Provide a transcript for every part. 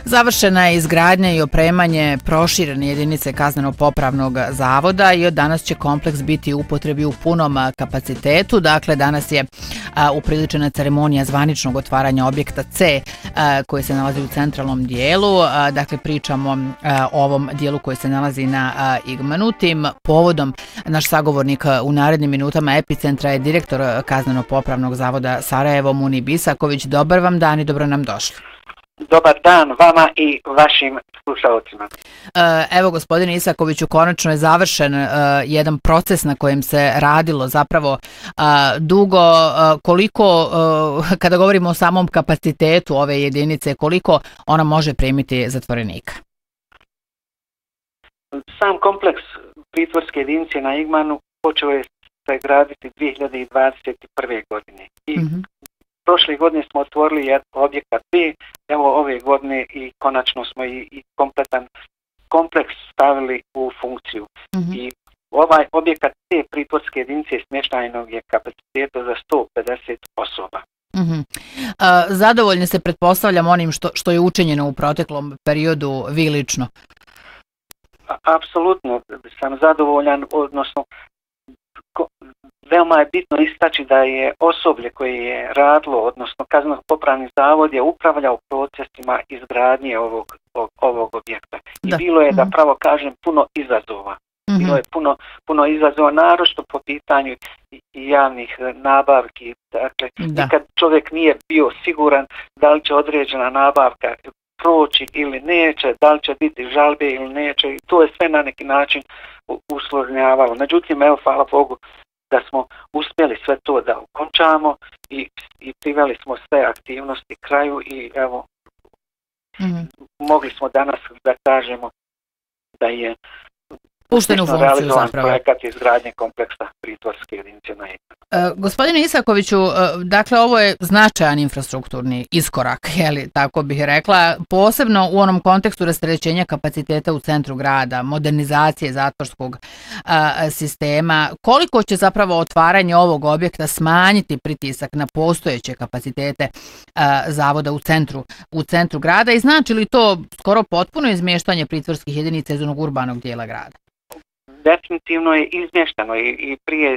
Završena je izgradnja i opremanje proširene jedinice kazneno-popravnog zavoda i od danas će kompleks biti u upotrebi u punom kapacitetu. Dakle, danas je upriličena ceremonija zvaničnog otvaranja objekta C koji se nalazi u centralnom dijelu. Dakle, pričamo o ovom dijelu koji se nalazi na Igmanu. Tim povodom naš sagovornik u narednim minutama Epicentra je direktor kazneno-popravnog zavoda Sarajevo, Munib Isaković. Dobar vam dan i dobro nam došli. Dobar dan vama i vašim slušalcima. Evo, gospodine Isakoviću, konačno je završen jedan proces na kojem se radilo zapravo dugo. Koliko, kada govorimo o samom kapacitetu ove jedinice, koliko ona može primiti zatvorenika? Sam kompleks pritvorske jedinice na Igmanu počeo je se graditi 2021. godine. I prošle godine smo otvorili objekat B, evo ove godine i konačno smo i kompletan kompleks stavili u funkciju. I ovaj objekat C pritvorske jedinice smještajnog je kapaciteta za 150 osoba. Zadovoljni se, pretpostavljam, onim što je učinjeno u proteklom periodu vi lično? Apsolutno sam zadovoljan, odnosno veoma je bitno istaći da je osoblje koje je radilo, odnosno kazneno-popravni zavod je upravljao procesima izgradnje ovog objekta. I bilo je, da pravo kažem, puno izazova. Bilo je puno izazova, naročito po pitanju javnih nabavki. Dakle, nikad čovjek nije bio siguran da li će određena nabavka proći ili neće, da li će biti žalbe ili neće, i to je sve na neki način usložnjavalo. Međutim, evo, hvala Bogu da smo uspjeli sve to da ukončamo i priveli smo sve aktivnosti kraju i evo, mogli smo danas da kažemo da je pušten u funkciju zapravo projekat izgradnje kompleksa pritvorske jedinice na Igmanu. Gospodine Isakoviću, dakle, ovo je značajan infrastrukturni iskorak, tako bih rekla, posebno u onom kontekstu rasterećenja kapaciteta u centru grada, modernizacije zatvorskog sistema. Koliko će zapravo otvaranje ovog objekta smanjiti pritisak na postojeće kapacitete zavoda u centru grada i znači li to skoro potpuno izmještanje pritvorskih jedinica iz onog urbanog dijela grada? Definitivno je izmješteno i prije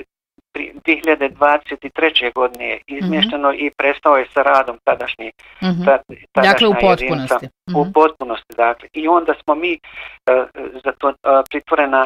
2023. godine je izmješteno i prestao je sa radom tadašnja dakle, u potpunosti. U potpunosti, dakle. I onda smo mi za to pritvorena